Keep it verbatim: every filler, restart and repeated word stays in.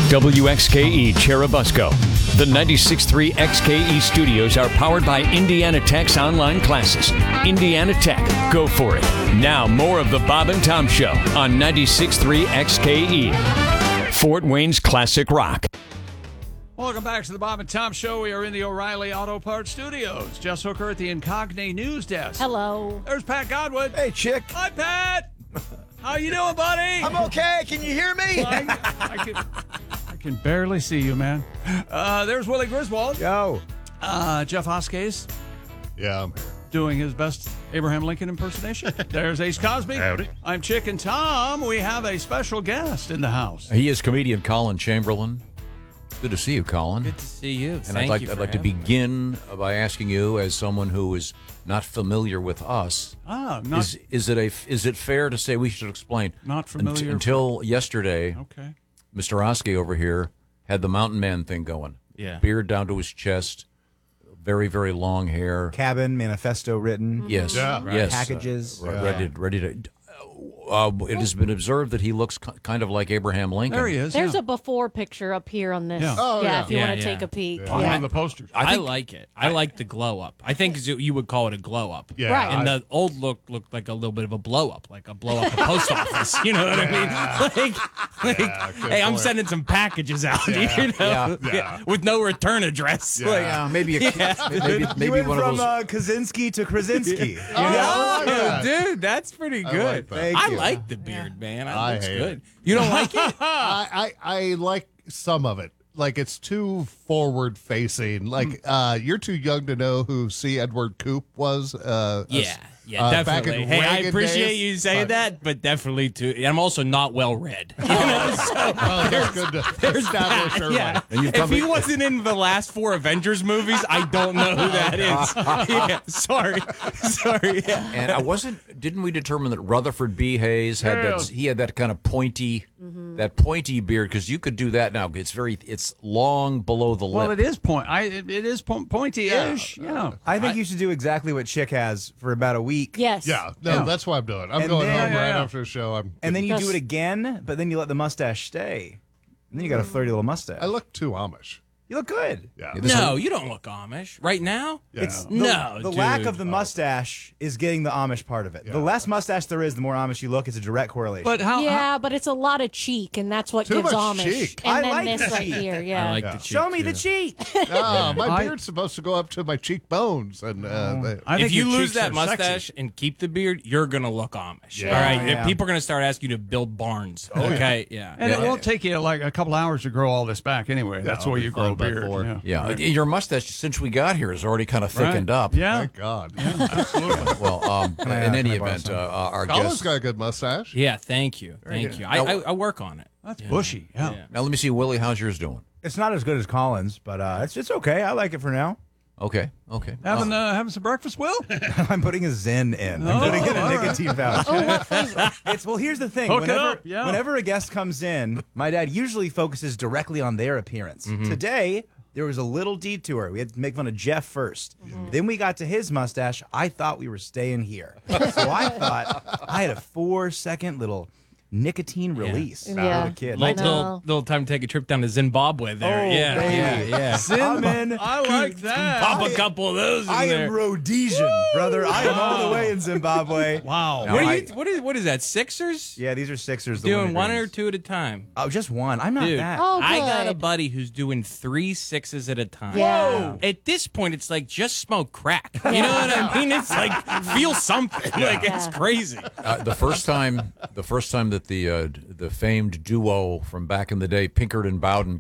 W X K E Cherubusco. The ninety-six point three X K E studios are powered by Indiana Tech's online classes. Indiana Tech, go for it. Now, more of the Bob and Tom Show on ninety-six point three X K E. Fort Wayne's classic rock. Welcome back to the Bob and Tom Show. We are in the O'Reilly Auto Parts Studios. Jess Hooker at the Incognito News Desk. Hello. There's Pat Godwin. Hey, chick. Hi, Pat. How you doing, buddy? I'm okay. Can you hear me? I, I, can, I can barely see you, man. Uh, there's Willie Griswold. Yo. Uh, Jeff Hoskes. Yeah, I'm here. Doing his best Abraham Lincoln impersonation. There's Ace Cosby. Howdy. I'm Chick and Tom. We have a special guest in the house. He is comedian Colin Chamberlain. Good to see you, Colin. Good to see you. And Thank I'd like you I'd for like to having me. begin by asking you, as someone who is not familiar with us, Ah, not, is is it a is it fair to say we should explain? not familiar. Unt- until yesterday, Okay. Mister Oskey over here had the mountain man thing going. Yeah. Beard down to his chest, very very long hair. Cabin, manifesto written. Yes, Yeah. Right. yes, Packages. uh, ready ready to. Uh, it has been observed that he looks ki- kind of like Abraham Lincoln. There he is. There's yeah. a before picture up here on this. Yeah. Oh, yeah. if you Yeah, want to yeah. take a peek. Yeah. on Yeah. one of the posters. I, I think- like it. I like the glow up. I think you would call it a glow up. Yeah, Right. And I- the old look looked like a little bit of a blow up, like a blow up a post office. You know what I mean? Like, like Yeah, good hey, I'm point. sending some packages out, Yeah. you know, Yeah. Yeah. with no return address. Yeah. Like, Yeah, maybe a, maybe You maybe went one of from those. uh, Kaczynski to Krasinski. You Oh, know? I like that. dude, that's pretty I good. like that. Thank I you. like the beard, man. I I looks hate good. it. You don't like it? I, I I like some of it. Like it's too forward facing. Like uh, you're too young to know who C. Edward Coop was. Uh, a- Yeah, yeah, uh, back definitely. in Hey, I Reagan appreciate days, you saying but- that, but definitely too. I'm also not well read. You know, so Well, that's good to establish that, early. yeah. And you've If come he to- wasn't in the last four Avengers movies, I don't know who that is. Yeah, sorry, sorry. Yeah. And I wasn't. Didn't we determine that Rutherford B. Hayes had that? He had that kind of pointy, that pointy beard. Because you could do that now. It's very. It's long below the Well, lip. it is point. I it, it is po- pointy-ish. Yeah. I think you should do exactly what Chick has for about a week. Yes. Yeah, no, Yeah. that's what I'm doing. I'm And going then- home Yeah, right yeah. after the show. I'm And then you do Yes. it again, but then you let the mustache stay. And then you got a flirty little mustache. I look too Amish. You look good. Yeah. This No, you don't look Amish right now. Yeah. It's the, No, the lack dude. of the mustache is getting the Amish part of it. The Yeah. less mustache there is, the more Amish you look. It's a direct correlation. But how? Yeah, but it's a lot of cheek, and that's what Too gives much Amish. cheek. And I then like this the right cheek. here, yeah. I like Yeah. the cheek. Show me too. the cheek. Ah, my I- beard's supposed to go up to my cheekbones, and uh, they- I think If you your lose cheeks that are mustache sexy. and keep the beard, you're gonna look Amish. Yeah. All right, Yeah. people are gonna start asking you to build barns. okay, yeah. And Yeah. it won't take you like a couple hours to grow all this back anyway. That's it'll why be you grow a fun by beard. four. Yeah. Yeah, your mustache since we got here is already kind of Right. thickened up. Yeah. thank God. Well, um, I, in uh, any can I borrow event, uh, some? uh, our Colin's guest. got a good mustache. Yeah, thank you, thank you. I, I I work on it. That's bushy. Yeah. Yeah. Now let me see, Willie. How's yours doing? It's not as good as Collins, but uh, it's it's okay. I like it for now. Okay, okay. Having uh, having some breakfast, Will? I'm putting a Zen in. I'm Oh, putting in a all right. nicotine pouch. Oh, what flavor? It's well. Here's the thing. Hook it whenever, up, yeah. whenever a guest comes in, my dad usually focuses directly on their appearance. Mm-hmm. Today, there was a little detour. We had to make fun of Jeff 1st Then we got to his mustache. I thought we were staying here, so I thought I had a four second little nicotine release. Yeah. With a kid. I Little, know. little, little time to take a trip down to Zimbabwe there. Oh, yeah, baby. yeah, yeah. I'm in. I like that. Pop a couple of those in I there. am Rhodesian, brother. I am all the way in Zimbabwe. Wow. No, what, are I- you, what is what is that? Sixers? Yeah, these are Sixers. the Doing one or wintergreens. two at a time. Oh, just one. I'm not Dude, that. Oh, I got a good. buddy who's doing three sixes at a time. Yeah. At this point, it's like just smoke crack. You know what I mean? It's like feel something. Like it's Yeah. crazy. Uh, the first time, the first time that the uh, the famed duo from back in the day, Pinkard and Bowden,